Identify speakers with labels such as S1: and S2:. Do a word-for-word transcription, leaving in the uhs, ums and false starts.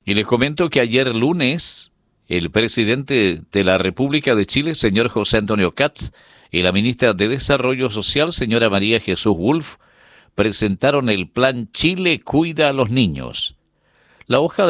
S1: Y les comento que ayer lunes, el presidente de la República de Chile, señor José Antonio Katz, y la ministra de Desarrollo Social, señora María Jesús Wolf, presentaron el plan Chile Cuida a los Niños. La hoja